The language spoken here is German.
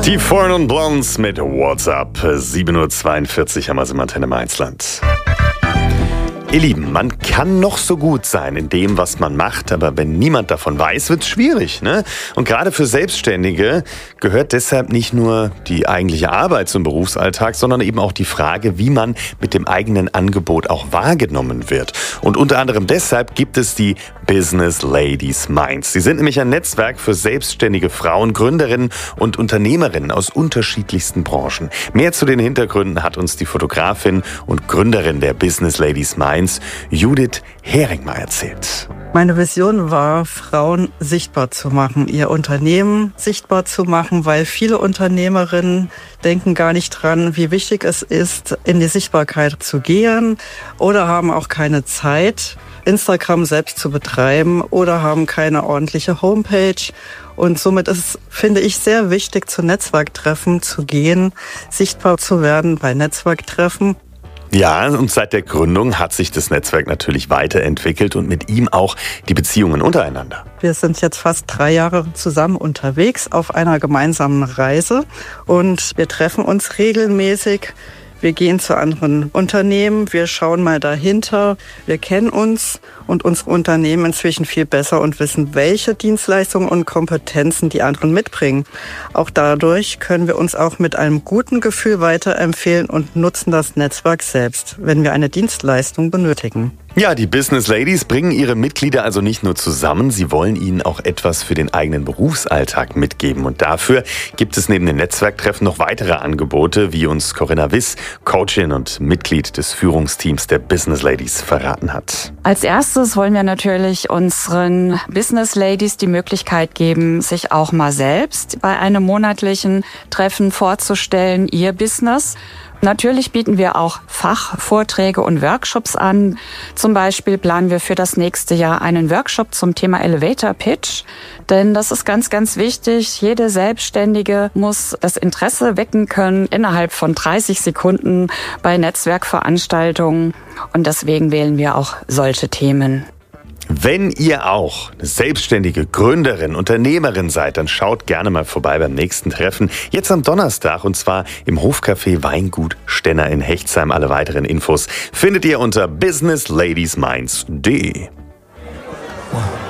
Die Foreign Blondes mit What's Up. 7:42 Uhr haben wir es im Antenne Mainzland. Ihr Lieben, man kann noch so gut sein in dem, was man macht, aber wenn niemand davon weiß, wird's schwierig, ne? Und gerade für Selbstständige gehört deshalb nicht nur die eigentliche Arbeit zum Berufsalltag, sondern eben auch die Frage, wie man mit dem eigenen Angebot auch wahrgenommen wird. Und unter anderem deshalb gibt es die Business Ladies Mainz. Sie sind nämlich ein Netzwerk für selbstständige Frauen, Gründerinnen und Unternehmerinnen aus unterschiedlichsten Branchen. Mehr zu den Hintergründen hat uns die Fotografin und Gründerin der Business Ladies Mainz, Judith Hering, mal erzählt. Meine Vision war, Frauen sichtbar zu machen, ihr Unternehmen sichtbar zu machen, weil viele Unternehmerinnen denken gar nicht dran, wie wichtig es ist, in die Sichtbarkeit zu gehen oder haben auch keine Zeit, Instagram selbst zu betreiben oder haben keine ordentliche Homepage. Und somit ist es, finde ich, sehr wichtig, zu Netzwerktreffen zu gehen, sichtbar zu werden bei Netzwerktreffen. Ja, und seit der Gründung hat sich das Netzwerk natürlich weiterentwickelt und mit ihm auch die Beziehungen untereinander. Wir sind jetzt fast 3 Jahre zusammen unterwegs auf einer gemeinsamen Reise und wir treffen uns regelmäßig. Wir gehen zu anderen Unternehmen, wir schauen mal dahinter, wir kennen uns und unsere Unternehmen inzwischen viel besser und wissen, welche Dienstleistungen und Kompetenzen die anderen mitbringen. Auch dadurch können wir uns auch mit einem guten Gefühl weiterempfehlen und nutzen das Netzwerk selbst, wenn wir eine Dienstleistung benötigen. Ja, die Business Ladies bringen ihre Mitglieder also nicht nur zusammen, sie wollen ihnen auch etwas für den eigenen Berufsalltag mitgeben. Und dafür gibt es neben den Netzwerktreffen noch weitere Angebote, wie uns Corinna Wiss, Coachin und Mitglied des Führungsteams der Business Ladies, verraten hat. Als erstes wollen wir natürlich unseren Business Ladies die Möglichkeit geben, sich auch mal selbst bei einem monatlichen Treffen vorzustellen, ihr Business. Natürlich bieten wir auch Fachvorträge und Workshops an. Zum Beispiel planen wir für das nächste Jahr einen Workshop zum Thema Elevator Pitch. Denn das ist ganz, ganz wichtig. Jede Selbstständige muss das Interesse wecken können innerhalb von 30 Sekunden bei Netzwerkveranstaltungen. Und deswegen wählen wir auch solche Themen. Wenn ihr auch eine selbstständige Gründerin, Unternehmerin seid, dann schaut gerne mal vorbei beim nächsten Treffen. Jetzt am Donnerstag und zwar im Hofcafé Weingut Stenner in Hechtsheim. Alle weiteren Infos findet ihr unter businessladiesmainz.de. Wow.